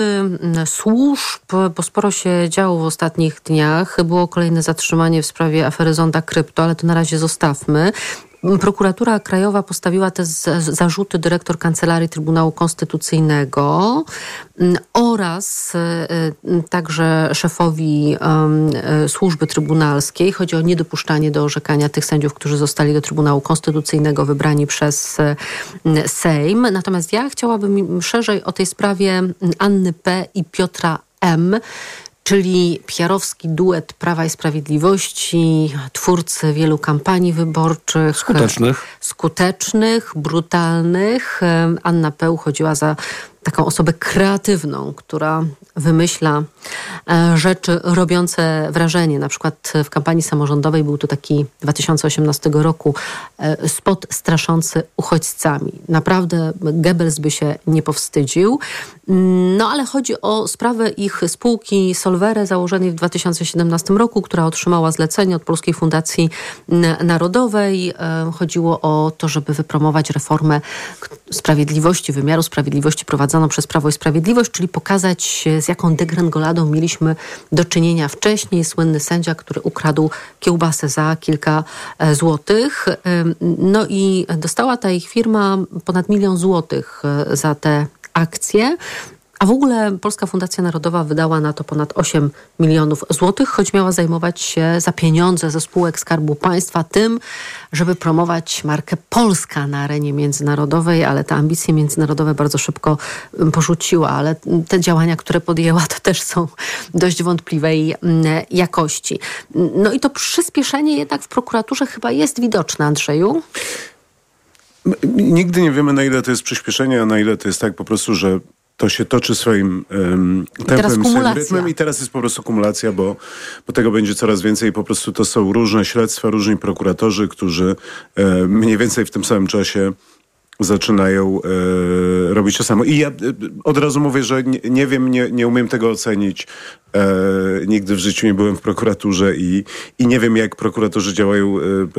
służb, bo sporo się działo w ostatnich dniach. Było kolejne zatrzymanie w sprawie afery Zonda Krypto, ale to na razie zostawmy. Prokuratura Krajowa postawiła te zarzuty dyrektor Kancelarii Trybunału Konstytucyjnego oraz także szefowi służby trybunalskiej. Chodzi o niedopuszczanie do orzekania tych sędziów, którzy zostali do Trybunału Konstytucyjnego wybrani przez Sejm. Natomiast ja chciałabym szerzej o tej sprawie Anny P. i Piotra M., czyli PR-owski duet Prawa i Sprawiedliwości, twórcy wielu kampanii wyborczych. Skutecznych, brutalnych. Anna P. uchodziła za taką osobę kreatywną, która wymyśla rzeczy robiące wrażenie. Na przykład w kampanii samorządowej był to taki 2018 roku spot straszący uchodźcami. Naprawdę Goebbels by się nie powstydził. No ale chodzi o sprawę ich spółki Solvere założonej w 2017 roku, która otrzymała zlecenie od Polskiej Fundacji Narodowej. Chodziło o to, żeby wypromować reformę sprawiedliwości, wymiaru sprawiedliwości prowadzoną przez Prawo i Sprawiedliwość, czyli pokazać, z jaką degrengoladą mieliśmy do czynienia wcześniej. Słynny sędzia, który ukradł kiełbasę za kilka złotych. No i dostała ta ich firma ponad 1 000 000 złotych za te akcje. A w ogóle Polska Fundacja Narodowa wydała na to ponad 8 milionów złotych, choć miała zajmować się za pieniądze ze spółek Skarbu Państwa tym, żeby promować markę Polska na arenie międzynarodowej, ale te ambicje międzynarodowe bardzo szybko porzuciła. Ale te działania, które podjęła, to też są dość wątpliwej jakości. No i to przyspieszenie jednak w prokuraturze chyba jest widoczne, Andrzeju. Nigdy nie wiemy, na ile to jest przyspieszenie, a na ile to jest tak po prostu, że to się toczy swoim tempem, swoim rytmem i teraz jest po prostu kumulacja, bo tego będzie coraz więcej i po prostu to są różne śledztwa, różni prokuratorzy, którzy mniej więcej w tym samym czasie zaczynają robić to samo. I ja od razu mówię, że nie wiem, nie umiem tego ocenić. Nigdy w życiu nie byłem w prokuraturze i nie wiem, jak prokuratorzy działają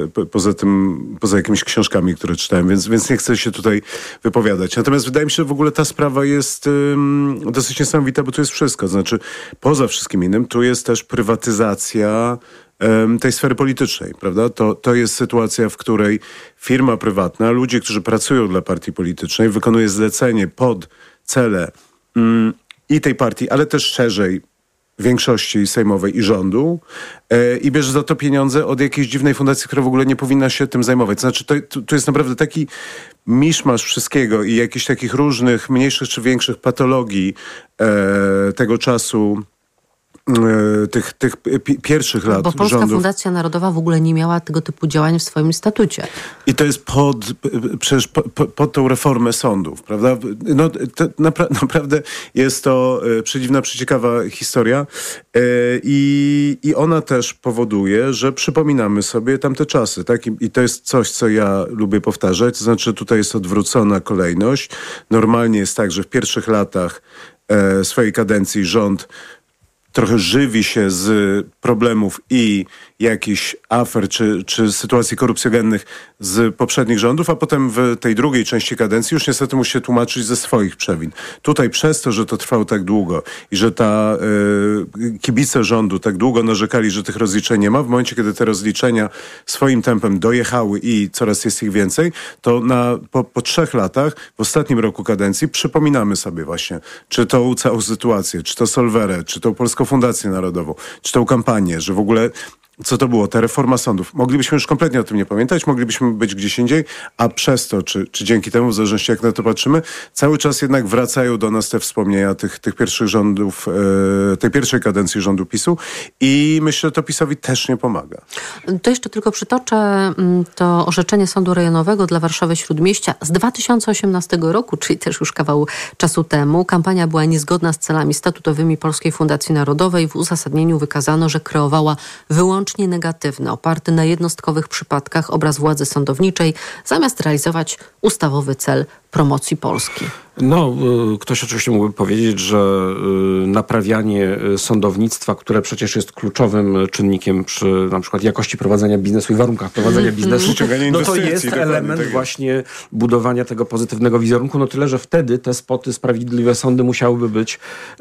poza jakimiś książkami, które czytałem, więc nie chcę się tutaj wypowiadać. Natomiast wydaje mi się, że w ogóle ta sprawa jest dosyć niesamowita, bo tu jest wszystko. Znaczy, poza wszystkim innym, tu jest też prywatyzacja tej sfery politycznej, prawda? To jest sytuacja, w której firma prywatna, ludzie, którzy pracują dla partii politycznej, wykonuje zlecenie pod cele i tej partii, ale też szerzej większości sejmowej i rządu i bierze za to pieniądze od jakiejś dziwnej fundacji, która w ogóle nie powinna się tym zajmować. Znaczy, to jest naprawdę taki miszmasz wszystkiego i jakichś takich różnych, mniejszych czy większych patologii tego czasu, tych pierwszych lat rządów. Bo Polska Fundacja Narodowa w ogóle nie miała tego typu działań w swoim statucie. I to jest przecież pod tą reformę sądów, prawda? No, naprawdę jest to przedziwna, przeciekawa historia i ona też powoduje, że przypominamy sobie tamte czasy, tak? I to jest coś, co ja lubię powtarzać, to znaczy tutaj jest odwrócona kolejność. Normalnie jest tak, że w pierwszych latach swojej kadencji rząd trochę żywi się z problemów i jakichś afer czy sytuacji korupcjogennych z poprzednich rządów, a potem w tej drugiej części kadencji już niestety musi się tłumaczyć ze swoich przewin. Tutaj przez to, że to trwało tak długo i że kibice rządu tak długo narzekali, że tych rozliczeń nie ma, w momencie, kiedy te rozliczenia swoim tempem dojechały i coraz jest ich więcej, to po 3 latach, w ostatnim roku kadencji przypominamy sobie właśnie, czy tą całą sytuację, czy to Solvere, czy tą Polską Fundację Narodową, czy tą kampanię, że w ogóle co to było? Ta reforma sądów. Moglibyśmy już kompletnie o tym nie pamiętać, moglibyśmy być gdzieś indziej, a przez to, czy dzięki temu, w zależności jak na to patrzymy, cały czas jednak wracają do nas te wspomnienia tych pierwszych rządów, tej pierwszej kadencji rządu PiS-u i myślę, że to PiS-owi też nie pomaga. To jeszcze tylko przytoczę to orzeczenie Sądu Rejonowego dla Warszawy-Śródmieścia z 2018 roku, czyli też już kawał czasu temu. Kampania była niezgodna z celami statutowymi Polskiej Fundacji Narodowej. W uzasadnieniu wykazano, że kreowała wyłącznie wyłącznie negatywny, oparty na jednostkowych przypadkach obraz władzy sądowniczej, zamiast realizować ustawowy cel promocji Polski. No, ktoś oczywiście mógłby powiedzieć, że naprawianie sądownictwa, które przecież jest kluczowym czynnikiem przy na przykład jakości prowadzenia biznesu i warunkach prowadzenia biznesu, no to jest element tak właśnie budowania tego pozytywnego wizerunku, no tyle, że wtedy te spoty Sprawiedliwe Sądy musiałyby być